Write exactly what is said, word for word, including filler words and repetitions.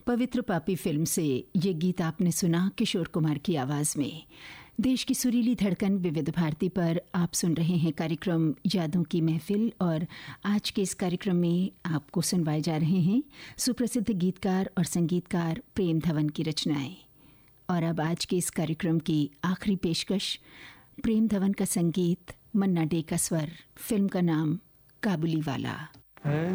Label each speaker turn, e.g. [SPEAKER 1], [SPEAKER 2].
[SPEAKER 1] पवित्र पापी फिल्म से ये गीत आपने सुना किशोर कुमार की आवाज़ में। देश की सुरीली धड़कन विविध भारती पर आप सुन रहे हैं कार्यक्रम यादों की महफिल, और आज के इस कार्यक्रम में आपको सुनवाए जा रहे हैं सुप्रसिद्ध गीतकार और संगीतकार प्रेम धवन की रचनाएं। और अब आज के इस कार्यक्रम की आखिरी पेशकश, प्रेम धवन का संगीत, मन्ना डे का स्वर, फिल्म का नाम काबुली वाला।